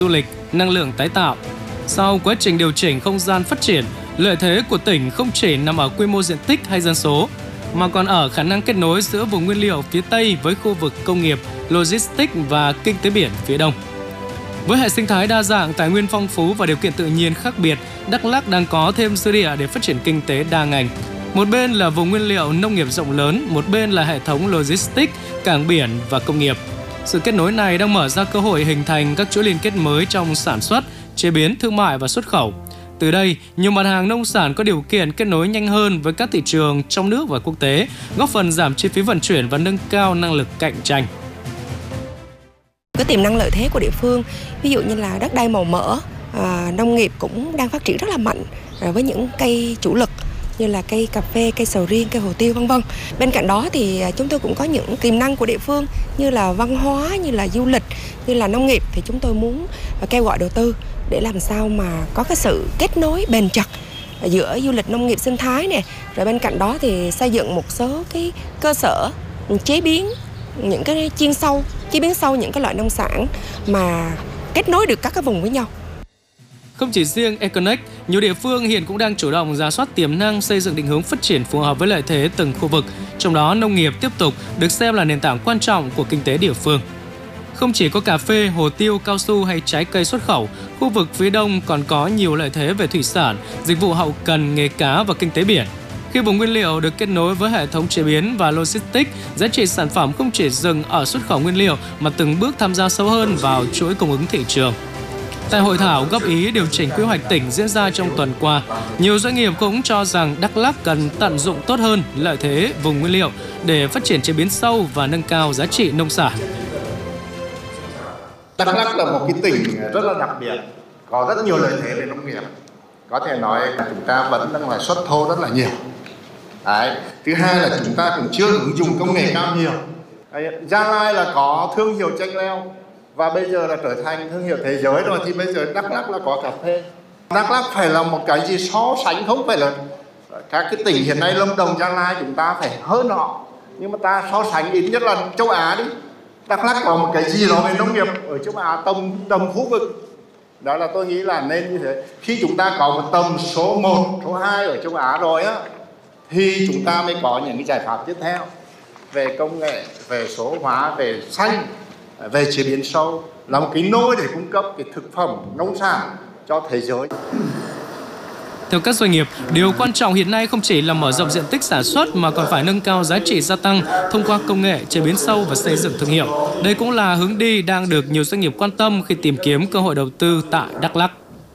du lịch, năng lượng tái tạo. Sau quá trình điều chỉnh không gian phát triển, lợi thế của tỉnh không chỉ nằm ở quy mô diện tích hay dân số, mà còn ở khả năng kết nối giữa vùng nguyên liệu phía Tây với khu vực công nghiệp, logistics và kinh tế biển phía Đông. Với hệ sinh thái đa dạng, tài nguyên phong phú và điều kiện tự nhiên khác biệt, Đắk Lắk đang có thêm dư địa để phát triển kinh tế đa ngành. Một bên là vùng nguyên liệu nông nghiệp rộng lớn, một bên là hệ thống logistics, cảng biển và công nghiệp. Sự kết nối này đang mở ra cơ hội hình thành các chuỗi liên kết mới trong sản xuất, chế biến, thương mại và xuất khẩu. Từ đây, nhiều mặt hàng nông sản có điều kiện kết nối nhanh hơn với các thị trường trong nước và quốc tế, góp phần giảm chi phí vận chuyển và nâng cao năng lực cạnh tranh. Cái tiềm năng lợi thế của địa phương, ví dụ như là đất đai màu mỡ, nông nghiệp cũng đang phát triển rất là mạnh với những cây chủ lực như là cây cà phê, cây sầu riêng, cây hồ tiêu v.v. Bên cạnh đó thì chúng tôi cũng có những tiềm năng của địa phương như là văn hóa, như là du lịch, như là nông nghiệp, thì chúng tôi muốn kêu gọi đầu tư để làm sao mà có cái sự kết nối bền chặt giữa du lịch nông nghiệp sinh thái này, rồi bên cạnh đó thì xây dựng một số cái cơ sở chế biến những cái chế biến sâu những cái loại nông sản mà kết nối được các cái vùng với nhau. Không chỉ riêng Econnect, nhiều địa phương hiện cũng đang chủ động rà soát tiềm năng, xây dựng định hướng phát triển phù hợp với lợi thế từng khu vực. Trong đó, nông nghiệp tiếp tục được xem là nền tảng quan trọng của kinh tế địa phương. Không chỉ có cà phê, hồ tiêu, cao su hay trái cây xuất khẩu, khu vực phía Đông còn có nhiều lợi thế về thủy sản, dịch vụ hậu cần, nghề cá và kinh tế biển. Khi vùng nguyên liệu được kết nối với hệ thống chế biến và logistics, giá trị sản phẩm không chỉ dừng ở xuất khẩu nguyên liệu mà từng bước tham gia sâu hơn vào chuỗi cung ứng thị trường. Tại hội thảo góp ý điều chỉnh quy hoạch tỉnh diễn ra trong tuần qua, nhiều doanh nghiệp cũng cho rằng Đắk Lắk cần tận dụng tốt hơn lợi thế vùng nguyên liệu để phát triển chế biến sâu và nâng cao giá trị nông sản. Đắk Lắk là một cái tỉnh rất là đặc biệt, có rất nhiều lợi thế về nông nghiệp. Có thể nói là chúng ta vẫn đang là xuất thô rất là nhiều. Đấy. Thứ hai là chúng ta cũng chưa ứng dụng công nghệ cao nhiều. Gia Lai là có thương hiệu chanh leo và bây giờ là trở thành thương hiệu thế giới rồi, thì bây giờ Đắk Lắk là có cà phê. Đắk Lắk phải là một cái gì so sánh, không phải là các cái tỉnh hiện nay Lâm Đồng, Gia Lai chúng ta phải hơn họ, nhưng mà ta so sánh ít nhất là châu Á đi. Đắk Lắk có một cái gì đó về nông nghiệp ở châu Á tầm khu vực. Đó là tôi nghĩ là nên như thế. Khi chúng ta có một tầm số 1, số 2 ở châu Á rồi á, thì chúng ta mới có những cái giải pháp tiếp theo về công nghệ, về số hóa, về xanh, về chế biến sâu, là một cái nôi để cung cấp cái thực phẩm nông sản cho thế giới. Theo các doanh nghiệp, điều quan trọng hiện nay không chỉ là mở rộng diện tích sản xuất mà còn phải nâng cao giá trị gia tăng thông qua công nghệ, chế biến sâu và xây dựng thương hiệu. Đây cũng là hướng đi đang được nhiều doanh nghiệp quan tâm khi tìm kiếm cơ hội đầu tư tại Đắk Lắk.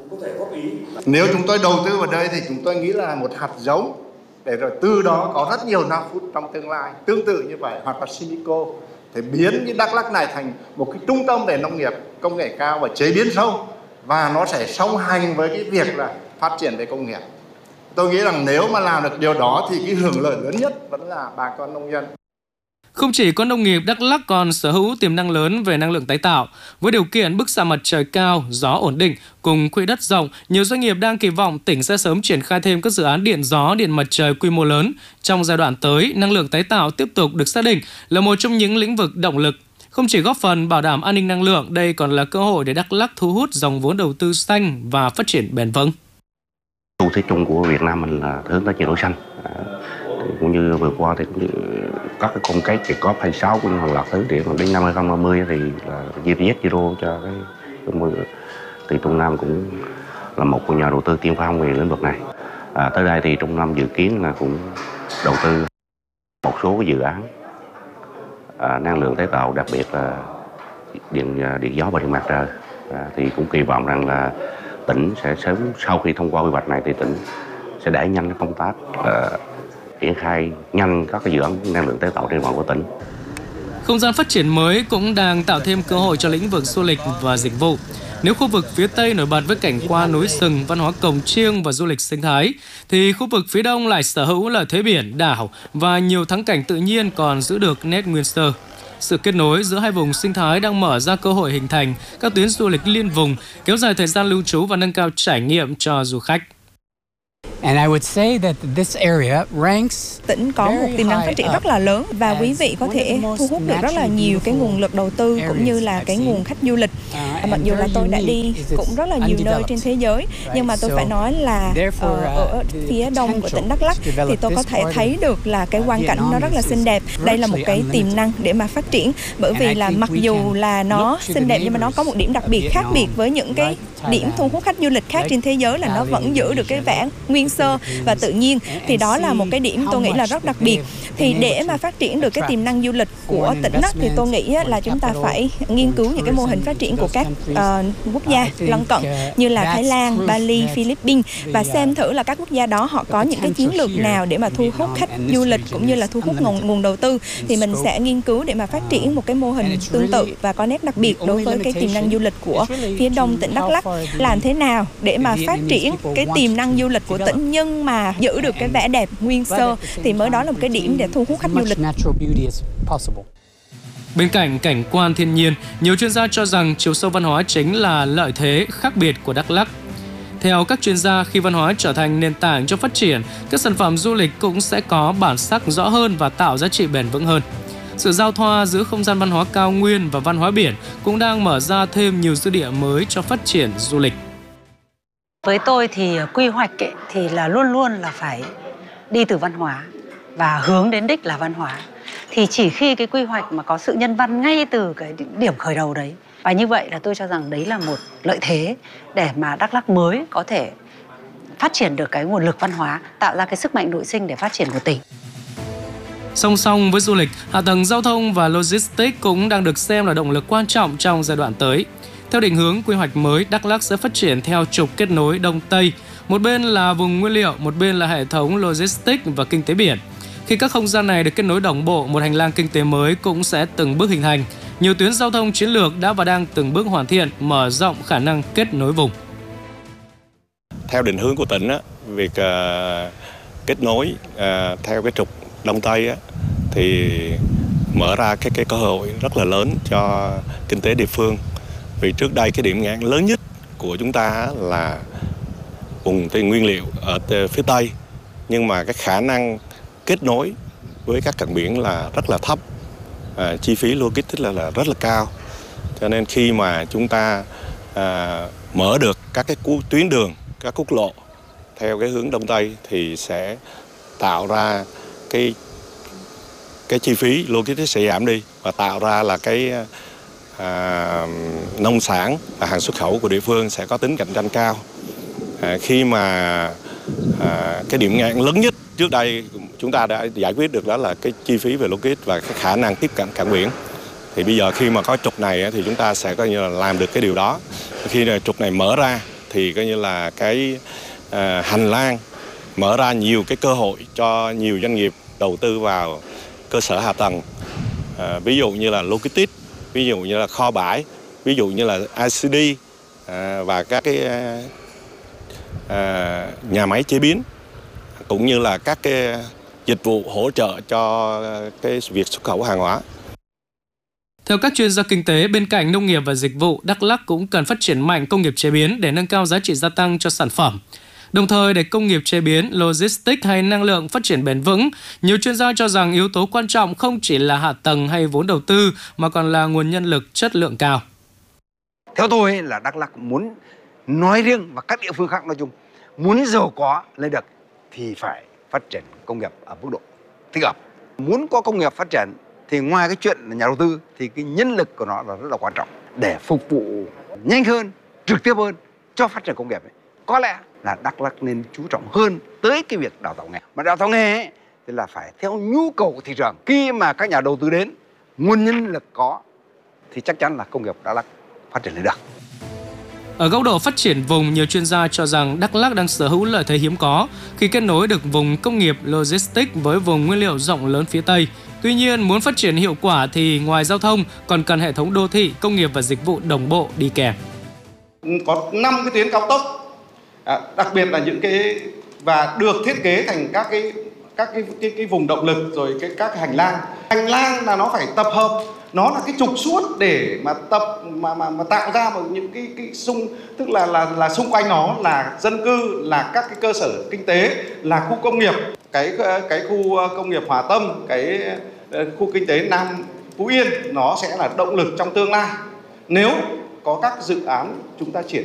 Nếu chúng tôi đầu tư vào đây thì chúng tôi nghĩ là một hạt giống để rồi từ đó có rất nhiều năng suất trong tương lai. Tương tự như vậy, hoặc là Silico để biến cái Đắk Lắk này thành một cái trung tâm về nông nghiệp công nghệ cao và chế biến sâu, và nó sẽ song hành với cái việc là phát triển về công nghiệp. Tôi nghĩ rằng nếu mà làm được điều đó thì cái hưởng lợi lớn nhất vẫn là bà con nông dân. Không chỉ có nông nghiệp, Đắk Lắk còn sở hữu tiềm năng lớn về năng lượng tái tạo. Với điều kiện bức xạ mặt trời cao, gió ổn định cùng quỹ đất rộng, nhiều doanh nghiệp đang kỳ vọng tỉnh sẽ sớm triển khai thêm các dự án điện gió, điện mặt trời quy mô lớn. Trong giai đoạn tới, năng lượng tái tạo tiếp tục được xác định là một trong những lĩnh vực động lực. Không chỉ góp phần bảo đảm an ninh năng lượng, đây còn là cơ hội để Đắk Lắk thu hút dòng vốn đầu tư xanh và phát triển bền vững. Xu thế chung của Việt Nam mình là hướng tới chuyển đổi xanh. Cũng như vừa qua thì các cái con cái cái COP26 cũng hàng loạt thứ để mà đến năm 2030 thì là zero cho cái thì Trung Nam cũng là một nhà đầu tư tiên phong về lĩnh vực này. Tới đây thì Trung Nam dự kiến là cũng đầu tư một số cái dự án năng lượng tái tạo, đặc biệt là điện gió và điện mặt trời. Thì cũng kỳ vọng rằng là tỉnh sẽ sớm sau khi thông qua quy hoạch này thì tỉnh sẽ đẩy nhanh cái công tác triển khai nhanh các cái dự án năng lượng tái tạo trên toàn của tỉnh. Không gian phát triển mới cũng đang tạo thêm cơ hội cho lĩnh vực du lịch và dịch vụ. Nếu khu vực phía Tây nổi bật với cảnh quan núi rừng, văn hóa cồng chiêng và du lịch sinh thái, thì khu vực phía Đông lại sở hữu lợi thế biển, đảo và nhiều thắng cảnh tự nhiên còn giữ được nét nguyên sơ. Sự kết nối giữa hai vùng sinh thái đang mở ra cơ hội hình thành các tuyến du lịch liên vùng, kéo dài thời gian lưu trú và nâng cao trải nghiệm cho du khách. And I would say that this area ranks Tỉnh có một tiềm năng phát triển rất là lớn và quý vị có thể thu hút được rất là nhiều cái nguồn lực đầu tư cũng như là cái nguồn khách du lịch. Mặc dù là tôi đã đi cũng rất là nhiều nơi trên thế giới, nhưng mà tôi phải nói là ở phía đông của tỉnh Đắk Lắk thì tôi có thể thấy được là cái quang cảnh nó rất là xinh đẹp. Đây là một cái tiềm năng để mà phát triển, bởi vì là mặc dù là nó xinh đẹp nhưng mà nó có một điểm đặc biệt khác biệt với những cái điểm thu hút khách du lịch khác trên thế giới là nó vẫn giữ được cái vẻ nguyên sơ và tự nhiên, thì đó là một cái điểm tôi nghĩ là rất đặc biệt. Thì để mà phát triển được cái tiềm năng du lịch của tỉnh á, thì tôi nghĩ là chúng ta phải nghiên cứu những cái mô hình phát triển của các quốc gia lân cận như là Thái Lan, Bali, Philippines và xem thử là các quốc gia đó họ có những cái chiến lược nào để mà thu hút khách du lịch cũng như là thu hút nguồn đầu tư, thì mình sẽ nghiên cứu để mà phát triển một cái mô hình tương tự và có nét đặc biệt đối với cái tiềm năng du lịch của phía đông tỉnh Đắk Lắk. Làm thế nào để mà phát triển cái tiềm năng du lịch của tỉnh nhưng mà giữ được cái vẻ đẹp nguyên sơ, thì mới đó là một cái điểm để thu hút khách du lịch. Bên cạnh cảnh quan thiên nhiên, nhiều chuyên gia cho rằng chiều sâu văn hóa chính là lợi thế khác biệt của Đắk Lắk. Theo các chuyên gia, khi văn hóa trở thành nền tảng cho phát triển, các sản phẩm du lịch cũng sẽ có bản sắc rõ hơn và tạo giá trị bền vững hơn. Sự giao thoa giữa không gian văn hóa cao nguyên và văn hóa biển cũng đang mở ra thêm nhiều dư địa mới cho phát triển du lịch. Với tôi thì quy hoạch thì là luôn luôn là phải đi từ văn hóa và hướng đến đích là văn hóa. Thì chỉ khi cái quy hoạch mà có sự nhân văn ngay từ cái điểm khởi đầu đấy, và như vậy là tôi cho rằng đấy là một lợi thế để mà Đắk Lắk mới có thể phát triển được cái nguồn lực văn hóa, tạo ra cái sức mạnh nội sinh để phát triển của tỉnh. Song song với du lịch, hạ tầng giao thông và logistics cũng đang được xem là động lực quan trọng trong giai đoạn tới. Theo định hướng quy hoạch mới, Đắk Lắk sẽ phát triển theo trục kết nối Đông Tây. Một bên là vùng nguyên liệu, một bên là hệ thống logistics và kinh tế biển. Khi các không gian này được kết nối đồng bộ, một hành lang kinh tế mới cũng sẽ từng bước hình thành. Nhiều tuyến giao thông chiến lược đã và đang từng bước hoàn thiện, mở rộng khả năng kết nối vùng. Theo định hướng của tỉnh, việc kết nối theo cái trục Đông Tây thì mở ra cái cơ hội rất là lớn cho kinh tế địa phương. Vì trước đây cái điểm nghẽn lớn nhất của chúng ta là vùng nguyên liệu ở phía Tây, nhưng mà cái khả năng kết nối với các cảng biển là rất là thấp, chi phí logistics là rất là cao. Cho nên khi mà chúng ta mở được các cái tuyến đường, các quốc lộ theo cái hướng Đông Tây thì sẽ tạo ra cái chi phí logistics sẽ giảm đi và tạo ra là cái nông sản và hàng xuất khẩu của địa phương sẽ có tính cạnh tranh cao. Khi mà cái điểm nghẽn lớn nhất trước đây chúng ta đã giải quyết được đó là cái chi phí về logistics và cái khả năng tiếp cận cảng biển. Thì bây giờ khi mà có trục này thì chúng ta sẽ coi như là làm được cái điều đó. Khi trục này mở ra thì coi như là cái hành lang mở ra nhiều cái cơ hội cho nhiều doanh nghiệp đầu tư vào cơ sở hạ tầng. Ví dụ như là logistics, ví dụ như là kho bãi, ví dụ như là ICD và các cái nhà máy chế biến, cũng như là các cái dịch vụ hỗ trợ cho cái việc xuất khẩu hàng hóa. Theo các chuyên gia kinh tế, bên cạnh nông nghiệp và dịch vụ, Đắk Lắk cũng cần phát triển mạnh công nghiệp chế biến để nâng cao giá trị gia tăng cho sản phẩm. Đồng thời, để công nghiệp chế biến, logistics hay năng lượng phát triển bền vững, nhiều chuyên gia cho rằng yếu tố quan trọng không chỉ là hạ tầng hay vốn đầu tư mà còn là nguồn nhân lực chất lượng cao. Theo tôi là Đắk Lắk muốn nói riêng và các địa phương khác nói chung, muốn giàu có lên được thì phải phát triển công nghiệp ở mức độ thích hợp. Muốn có công nghiệp phát triển thì ngoài cái chuyện là nhà đầu tư thì cái nhân lực của nó là rất là quan trọng để phục vụ nhanh hơn, trực tiếp hơn cho phát triển công nghiệp ấy. Có lẽ là Đắk Lắk nên chú trọng hơn tới cái việc đào tạo nghề. Mà đào tạo nghề ấy, thì là phải theo nhu cầu của thị trường. Khi mà các nhà đầu tư đến, nguồn nhân lực có thì chắc chắn là công nghiệp Đắk Lắk phát triển lên được. Ở góc độ phát triển vùng, nhiều chuyên gia cho rằng Đắk Lắk đang sở hữu lợi thế hiếm có khi kết nối được vùng công nghiệp logistics với vùng nguyên liệu rộng lớn phía Tây. Tuy nhiên, muốn phát triển hiệu quả thì ngoài giao thông còn cần hệ thống đô thị, công nghiệp và dịch vụ đồng bộ đi kèm. Có 5 cái tuyến cao tốc, đặc biệt là những cái và được thiết kế thành các cái vùng động lực rồi các hành lang. Hành lang là nó phải tập hợp nó là cái trục suốt để mà tạo ra một những cái tức là xung quanh nó là dân cư, là các cái cơ sở kinh tế, là khu công nghiệp, cái khu công nghiệp Hòa Tâm, cái khu kinh tế Nam Phú Yên, nó sẽ là động lực trong tương lai. Nếu có các dự án chúng ta triển